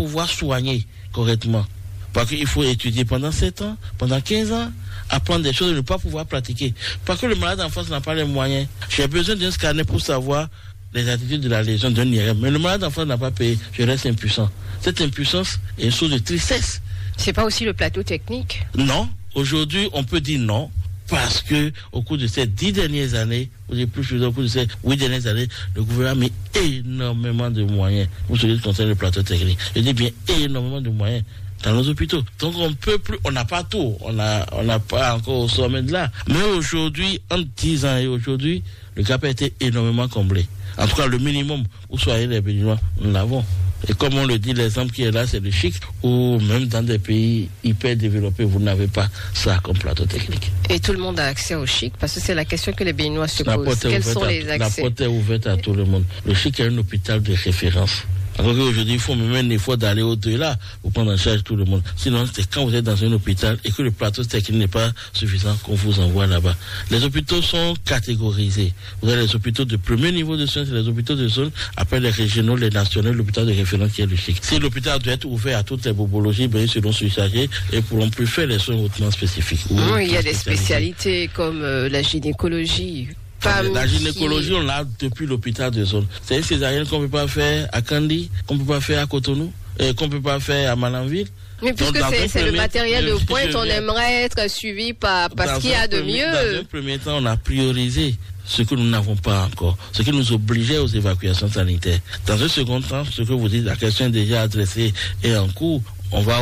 pouvoir soigner correctement. Parce qu'il faut étudier pendant 7 ans, pendant 15 ans, apprendre des choses et ne pas pouvoir pratiquer. Parce que le malade en face n'a pas les moyens. J'ai besoin d'un scanner pour savoir les attitudes de la lésion d'un IRM. Mais le malade en face n'a pas payé. Je reste impuissant. Cette impuissance est une source de tristesse. C'est pas aussi le plateau technique? Non. Aujourd'hui, on peut dire non. Parce que au cours de ces 10 dernières années, au cours de ces 8 dernières années, le gouvernement a mis énormément de moyens pour ce qui concerne le plateau technique. Je dis bien énormément de moyens dans nos hôpitaux. Donc on peut plus, on n'a pas tout, on n'a pas encore au sommet de là. Mais aujourd'hui, entre 10 ans et aujourd'hui, le gap a été énormément comblé. En tout cas, le minimum pour soigner les béninois, nous l'avons. Et comme on le dit, l'exemple qui est là, c'est le Chic, où même dans des pays hyper développés, vous n'avez pas ça comme plateau technique. Et tout le monde a accès au Chic, parce que c'est la question que les Béninois se posent. Quels sont les accès? La porte est ouverte à tout le monde. Le Chic est un hôpital de référence. Alors qu'aujourd'hui, il faut même un effort d'aller au-delà pour prendre en charge tout le monde. Sinon, c'est quand vous êtes dans un hôpital et que le plateau technique n'est pas suffisant qu'on vous envoie là-bas. Les hôpitaux sont catégorisés. Vous avez les hôpitaux de premier niveau de soins, c'est les hôpitaux de zone, après les régionaux, les nationaux, l'hôpital de référence qui est le Chic. Si l'hôpital doit être ouvert à toutes les bobologies, ben, ils seront surchargés et pourront plus faire les soins hautement spécifiques. Il y a des spécialités comme la gynécologie. La gynécologie, on l'a depuis l'hôpital de zone. C'est une césarienne qu'on ne peut pas faire à Kandy, qu'on ne peut pas faire à Cotonou, qu'on ne peut pas faire à Malanville. Mais puisque c'est le matériel de pointe, on aimerait être suivi par ce qu'il y a de mieux. Dans un premier temps, on a priorisé ce que nous n'avons pas encore, ce qui nous obligeait aux évacuations sanitaires. Dans un second temps, ce que vous dites, la question est déjà adressée et en cours. On va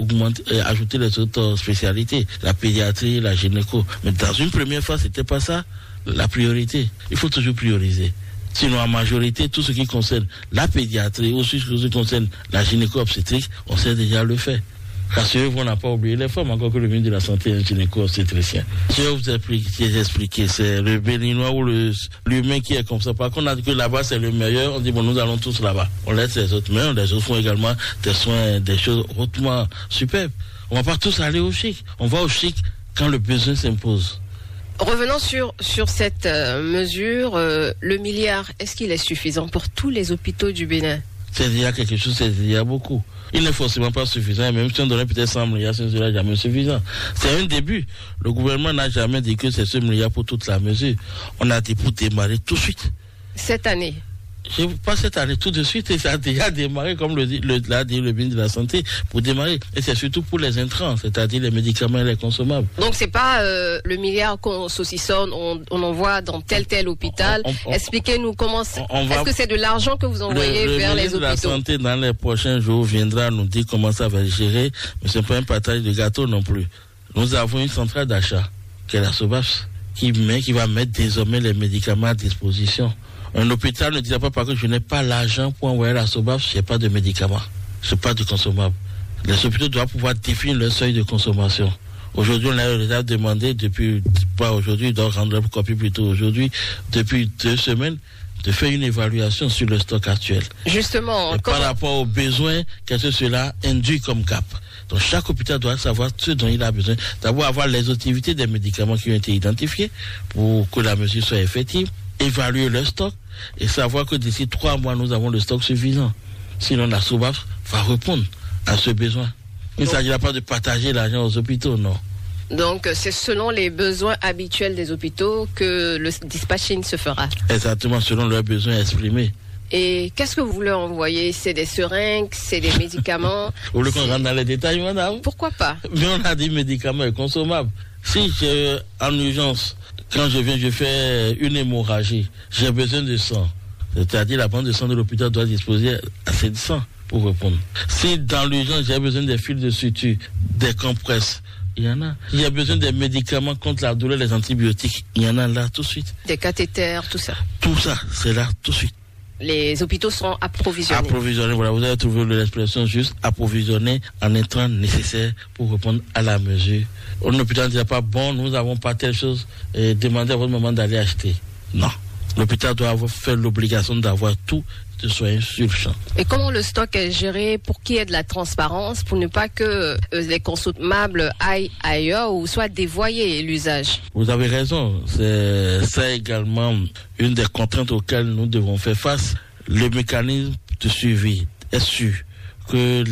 ajouter les autres spécialités, la pédiatrie, la gynéco. Mais dans une première phase, c'était pas ça la priorité. Il faut toujours prioriser. Sinon, en majorité, tout ce qui concerne la pédiatrie, aussi ce qui concerne la gynéco-obstétrique, on sait déjà le faire. Rassurez-vous, on n'a pas oublié les femmes, encore que le ministre de la Santé est un gynéco-obstétricien. Je vais vous expliquer, c'est le Béninois ou l'humain qui est comme ça. Par contre, on a dit que là-bas, c'est le meilleur. On dit, bon, nous allons tous là-bas. On laisse les autres, mais les autres font également des soins, des choses hautement superbes. On ne va pas tous aller au Chic. On va au Chic quand le besoin s'impose. Revenons sur cette mesure. Le milliard, est-ce qu'il est suffisant pour tous les hôpitaux du Bénin? C'est déjà quelque chose, c'est déjà beaucoup. Il n'est forcément pas suffisant, même si on donnait peut-être 100 milliards, ce ne sera jamais suffisant. C'est un début. Le gouvernement n'a jamais dit que c'est ce milliard pour toute la mesure. On a dit pour démarrer tout de suite. Cette année? Pas cette année, tout de suite, et ça a déjà démarré, comme l'a dit le ministre de la Santé, pour démarrer. Et c'est surtout pour les intrants, c'est-à-dire les médicaments et les consommables. Donc c'est pas le milliard qu'on saucissonne, on envoie dans tel hôpital. Expliquez-nous comment est-ce que c'est de l'argent que vous envoyez vers les hôpitaux? Le ministre de la Santé, dans les prochains jours, viendra nous dire comment ça va être géré, mais c'est pas un partage de gâteau non plus. Nous avons une centrale d'achat, qui est la SOBAPS, qui va mettre désormais les médicaments à disposition. Un hôpital ne disait pas parce que je n'ai pas l'argent pour envoyer la SOBAPS, je n'ai pas de médicaments, je n'ai pas de consommables. Les hôpitaux doivent pouvoir définir leur seuil de consommation. Aujourd'hui, on a demandé pas aujourd'hui, il doit rendre la copie plutôt aujourd'hui, depuis 2 semaines, de faire une évaluation sur le stock actuel. Justement, par rapport aux besoins, qu'est-ce que cela induit comme gap. Donc chaque hôpital doit savoir ce dont il a besoin. D'abord avoir l'exhaustivité des médicaments qui ont été identifiés pour que la mesure soit effective, évaluer le stock et savoir que d'ici 3 mois, nous avons le stock suffisant. Sinon, la SOBAPS va répondre à ce besoin. Il ne s'agira pas de partager l'argent aux hôpitaux, non. Donc, c'est selon les besoins habituels des hôpitaux que le dispatching se fera. Exactement, selon leurs besoins exprimés. Et qu'est-ce que vous voulez envoyer? C'est des seringues, c'est des médicaments? Vous voulez qu'on rentre dans les détails, madame? Pourquoi pas? Mais on a dit médicaments et consommables. Si j'ai en urgence, quand je fais une hémorragie, j'ai besoin de sang. C'est-à-dire la banque de sang de l'hôpital doit disposer assez de sang pour répondre. Si dans l'urgence, j'ai besoin des fils de suture, des compresses, il y en a. Il y a besoin des médicaments contre la douleur, les antibiotiques, il y en a là tout de suite. Des cathéters, tout ça. Tout ça, c'est là tout de suite. Les hôpitaux seront approvisionnés. Approvisionnés, voilà, vous avez trouvé l'expression juste, approvisionnés en intrants nécessaires pour répondre à la mesure. Un hôpital ne dit pas, bon, nous n'avons pas telle chose, demandez à votre maman d'aller acheter. Non. L'hôpital doit faire l'obligation d'avoir tout de soins sur le champ. Et comment le stock est géré pour qu'il y ait de la transparence, pour ne pas que les consommables aillent ailleurs ou soit dévoyer l'usage? Vous avez raison. C'est ça également une des contraintes auxquelles nous devons faire face. Le mécanisme de suivi est sûr que